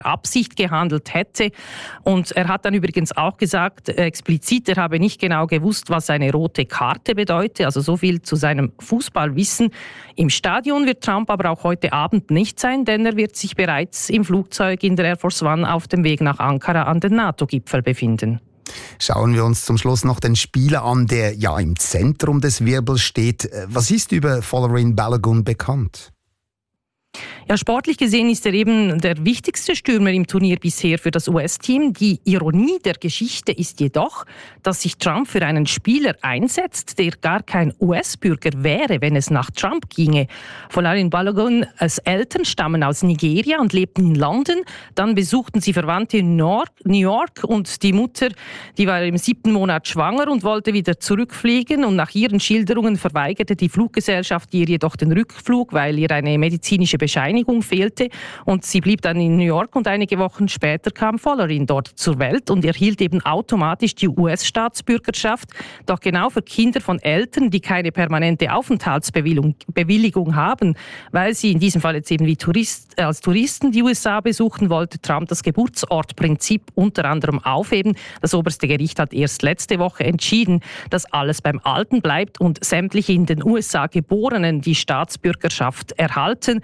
Absicht gehandelt hätte. Und er hat dann übrigens auch gesagt, explizit, er habe nicht genau gewusst, was eine rote Karte bedeutet. Also so viel zu seinem Fußballwissen. Im Stadion wird Trump aber auch heute Abend nicht sein, denn er wird sich bereits im Flugzeug in der Air Force One auf dem Weg nach Ankara an den NATO-Gipfel befinden. Schauen wir uns zum Schluss noch den Spieler an, der ja im Zentrum des Wirbels steht. Was ist über Folarin Balogun bekannt? Ja, sportlich gesehen ist er eben der wichtigste Stürmer im Turnier bisher für das US-Team. Die Ironie der Geschichte ist jedoch, dass sich Trump für einen Spieler einsetzt, der gar kein US-Bürger wäre, wenn es nach Trump ginge. Folarin Baloguns Eltern stammen aus Nigeria und lebten in London. Dann besuchten sie Verwandte in New York und die Mutter, die war im 7. Monat schwanger und wollte wieder zurückfliegen. Und nach ihren Schilderungen verweigerte die Fluggesellschaft ihr jedoch den Rückflug, weil ihr eine medizinische Bescheinigung fehlte, und sie blieb dann in New York und einige Wochen später kam Folarin dort zur Welt und erhielt eben automatisch die US-Staatsbürgerschaft. Doch genau für Kinder von Eltern, die keine permanente Aufenthaltsbewilligung haben, weil sie in diesem Fall jetzt eben wie als Touristen die USA besuchen, wollte Trump das Geburtsortprinzip unter anderem aufheben. Das oberste Gericht hat erst letzte Woche entschieden, dass alles beim Alten bleibt und sämtliche in den USA Geborenen die Staatsbürgerschaft erhalten.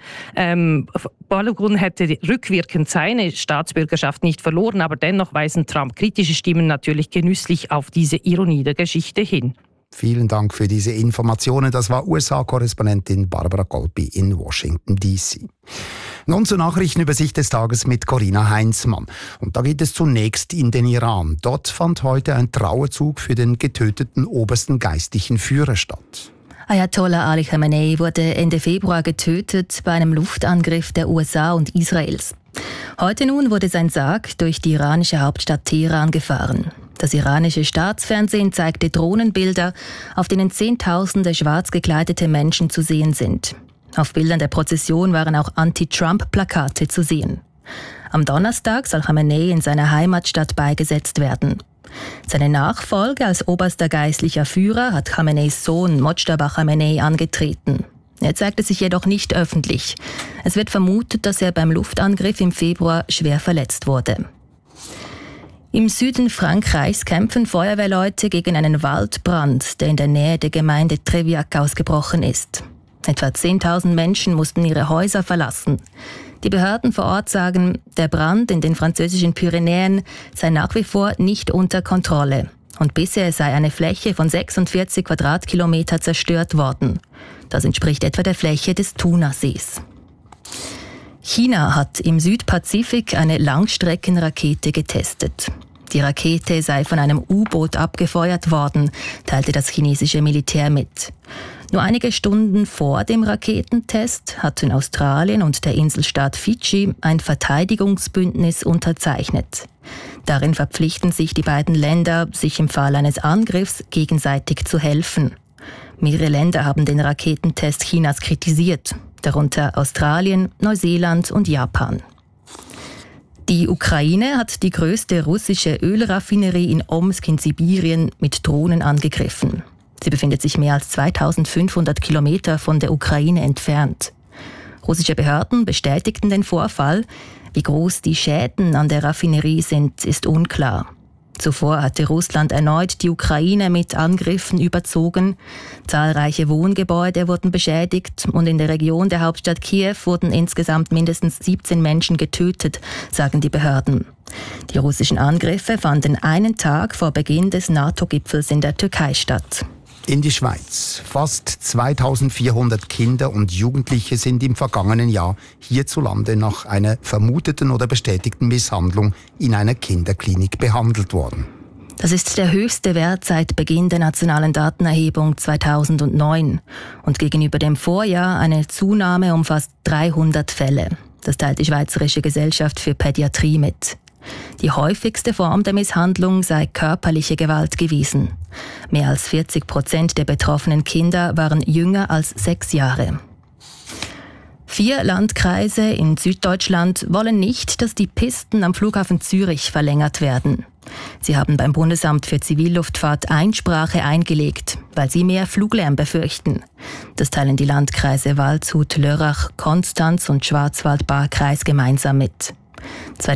Balogun hätte rückwirkend seine Staatsbürgerschaft nicht verloren, aber dennoch weisen Trump kritische Stimmen natürlich genüsslich auf diese Ironie der Geschichte hin. Vielen Dank für diese Informationen. Das war USA-Korrespondentin Barbara Golpi in Washington, D.C. Nun zur Nachrichtenübersicht des Tages mit Corinna Heinzmann. Und da geht es zunächst in den Iran. Dort fand heute ein Trauerzug für den getöteten obersten geistlichen Führer statt. Ayatollah Ali Khamenei wurde Ende Februar getötet bei einem Luftangriff der USA und Israels. Heute nun wurde sein Sarg durch die iranische Hauptstadt Teheran gefahren. Das iranische Staatsfernsehen zeigte Drohnenbilder, auf denen Zehntausende schwarz gekleidete Menschen zu sehen sind. Auf Bildern der Prozession waren auch Anti-Trump-Plakate zu sehen. Am Donnerstag soll Khamenei in seiner Heimatstadt beigesetzt werden. Seine Nachfolge als oberster geistlicher Führer hat Khameneis Sohn Mojtaba Khamenei angetreten. Er zeigte sich jedoch nicht öffentlich. Es wird vermutet, dass er beim Luftangriff im Februar schwer verletzt wurde. Im Süden Frankreichs kämpfen Feuerwehrleute gegen einen Waldbrand, der in der Nähe der Gemeinde Treviac ausgebrochen ist. Etwa 10.000 Menschen mussten ihre Häuser verlassen. Die Behörden vor Ort sagen, der Brand in den französischen Pyrenäen sei nach wie vor nicht unter Kontrolle. Und bisher sei eine Fläche von 46 Quadratkilometer zerstört worden. Das entspricht etwa der Fläche des Thunersees. China hat im Südpazifik eine Langstreckenrakete getestet. Die Rakete sei von einem U-Boot abgefeuert worden, teilte das chinesische Militär mit. Nur einige Stunden vor dem Raketentest hatten Australien und der Inselstaat Fidschi ein Verteidigungsbündnis unterzeichnet. Darin verpflichten sich die beiden Länder, sich im Fall eines Angriffs gegenseitig zu helfen. Mehrere Länder haben den Raketentest Chinas kritisiert, darunter Australien, Neuseeland und Japan. Die Ukraine hat die größte russische Ölraffinerie in Omsk in Sibirien mit Drohnen angegriffen. Sie befindet sich mehr als 2500 Kilometer von der Ukraine entfernt. Russische Behörden bestätigten den Vorfall. Wie groß die Schäden an der Raffinerie sind, ist unklar. Zuvor hatte Russland erneut die Ukraine mit Angriffen überzogen. Zahlreiche Wohngebäude wurden beschädigt und in der Region der Hauptstadt Kiew wurden insgesamt mindestens 17 Menschen getötet, sagen die Behörden. Die russischen Angriffe fanden einen Tag vor Beginn des NATO-Gipfels in der Türkei statt. In die Schweiz. Fast 2400 Kinder und Jugendliche sind im vergangenen Jahr hierzulande nach einer vermuteten oder bestätigten Misshandlung in einer Kinderklinik behandelt worden. Das ist der höchste Wert seit Beginn der nationalen Datenerhebung 2009 und gegenüber dem Vorjahr eine Zunahme um fast 300 Fälle. Das teilt die Schweizerische Gesellschaft für Pädiatrie mit. Die häufigste Form der Misshandlung sei körperliche Gewalt gewesen. Mehr als 40% der betroffenen Kinder waren jünger als 6 Jahre. 4 Landkreise in Süddeutschland wollen nicht, dass die Pisten am Flughafen Zürich verlängert werden. Sie haben beim Bundesamt für Zivilluftfahrt Einsprache eingelegt, weil sie mehr Fluglärm befürchten. Das teilen die Landkreise Waldshut, Lörrach, Konstanz und Schwarzwald-Baar-Kreis gemeinsam mit. 2